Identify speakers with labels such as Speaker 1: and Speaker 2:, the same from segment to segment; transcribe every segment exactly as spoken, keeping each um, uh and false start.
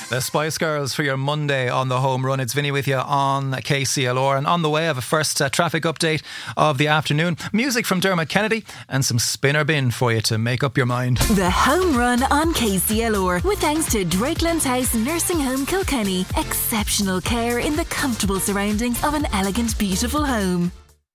Speaker 1: The Spice Girls for your Monday on the home run. It's Vinny with you on K C L R, and on the way I have a first uh, traffic update of the afternoon, music from Dermot Kennedy, and some spin or bin for you to make up your mind.
Speaker 2: The home run on K C L R, with thanks to Drakelands House Nursing Home Kilkenny. Exceptional care in the comfortable surroundings of an elegant, beautiful home.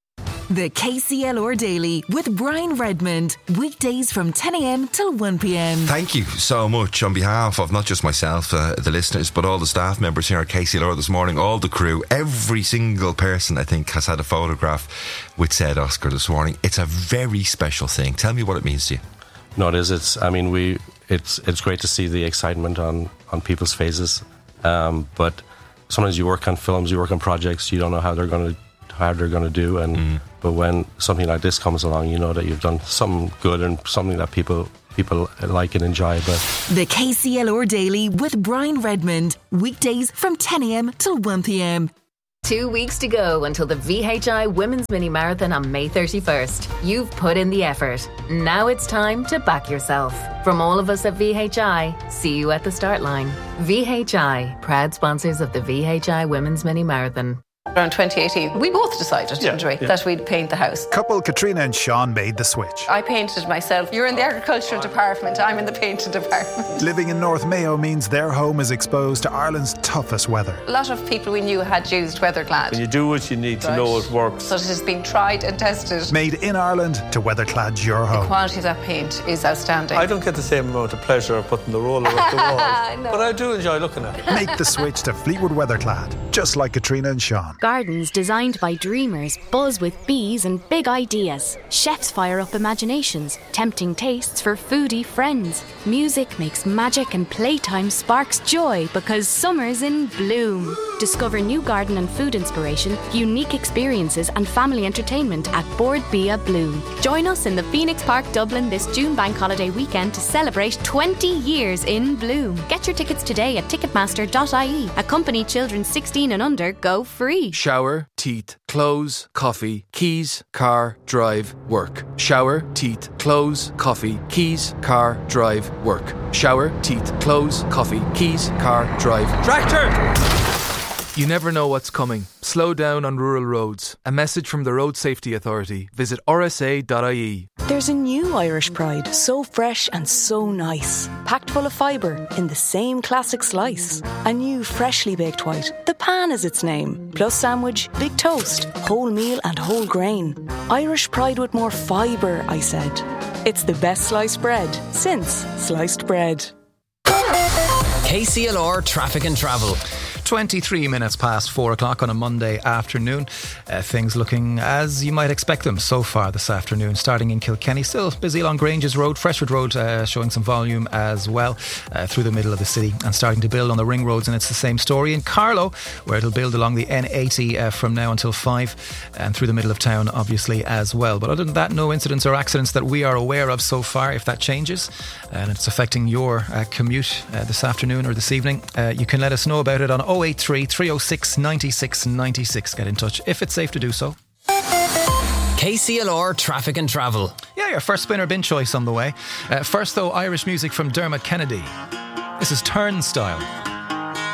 Speaker 2: The K C L R Daily with Brian Redmond, weekdays from ten a.m. till one p.m.
Speaker 3: Thank you so much on behalf of not just myself, uh, the listeners, but all the staff members here at K C L R this morning, all the crew, every single person I think has had a photograph with said Oscar this morning. It's a very special thing. Tell me what it means to you.
Speaker 4: No, it is. It's. I mean, we. It's. It's great to see the excitement on on people's faces, um, but sometimes you work on films, you work on projects, you don't know how they're going to. how they're going to do, and mm. but when something like this comes along, you know that you've done something good and something that people people like and enjoy. But
Speaker 2: the K C L R Daily with Brian Redmond, weekdays from ten a.m. till one p.m.
Speaker 5: Two weeks to go until the V H I Women's Mini Marathon on May thirty-first. You've put in the effort. Now it's time to back yourself. From all of us at V H I, see you at the start line. V H I, proud sponsors of the V H I Women's Mini Marathon.
Speaker 6: Around twenty eighteen, we both decided,
Speaker 7: yeah,
Speaker 6: didn't we,
Speaker 7: yeah.
Speaker 6: that we'd paint the house.
Speaker 7: Couple Katrina and Sean made the switch.
Speaker 6: I painted myself. You're in the agricultural department, I'm in the painting department.
Speaker 7: Living in North Mayo means their home is exposed to Ireland's toughest weather.
Speaker 6: A lot of people we knew had used Weatherclad.
Speaker 8: You do what you need to
Speaker 6: right.
Speaker 8: know it works.
Speaker 6: So it has been tried and tested.
Speaker 7: Made in Ireland to Weatherclad your home.
Speaker 6: The quality of that paint is outstanding.
Speaker 8: I don't get the same amount of pleasure of putting the roller up the wall,
Speaker 6: no.
Speaker 8: but I do enjoy looking at it.
Speaker 7: Make the switch to Fleetwood Weatherclad, just like Katrina and Sean.
Speaker 9: Gardens designed by dreamers buzz with bees and big ideas. Chefs fire up imaginations, tempting tastes for foodie friends. Music makes magic and playtime sparks joy because summer's in bloom. Discover new garden and food inspiration, unique experiences and family entertainment at Board Bia Bloom. Join us in the Phoenix Park, Dublin this June bank holiday weekend to celebrate twenty years in bloom. Get your tickets today at ticketmaster dot I E. Accompany children sixteen and under go free.
Speaker 10: Shower, teeth, clothes, coffee, keys, car, drive, work. Shower, teeth, clothes, coffee, keys, car, drive, work. Shower, teeth, clothes, coffee, keys, car, drive. Tractor! You never know what's coming. Slow down on rural roads. A message from the Road Safety Authority. Visit R S A dot I E.
Speaker 11: There's a new Irish Pride, so fresh and so nice. Packed full of fibre in the same classic slice. A new freshly baked white, the Pan is its name. Plus sandwich, big toast, whole meal and whole grain. Irish Pride with more fibre, I said. It's the best sliced bread since sliced bread.
Speaker 12: K C L R Traffic and Travel.
Speaker 1: twenty-three minutes past four o'clock on a Monday afternoon. Uh, things looking as you might expect them so far this afternoon. Starting in Kilkenny, still busy along Granges Road, Freshwood Road, uh, showing some volume as well uh, through the middle of the city, and starting to build on the ring roads, and it's the same story in Carlow, where it'll build along the N eighty uh, from now until five, and through the middle of town obviously as well. But other than that, no incidents or accidents that we are aware of so far. If that changes and it's affecting your uh, commute uh, this afternoon or this evening, uh, you can let us know about it on oh eight three, three oh six, nine six nine six. Get in touch if it's safe to do so.
Speaker 12: K C L R Traffic and Travel.
Speaker 1: Yeah, your first spin or bin choice on the way. Uh, first though, Irish music from Dermot Kennedy. This is Turnstile.